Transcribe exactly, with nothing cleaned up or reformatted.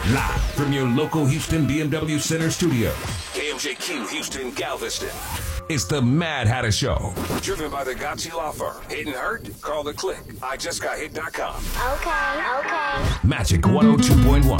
Live from your local Houston B M W Center studio. K M J Q Houston Galveston. It's the Mad Hatter Show. Driven by the Gotchi Law Firm. Hit and hurt? Call the click. I just got hit dot com. Okay, okay. Magic one oh two point one.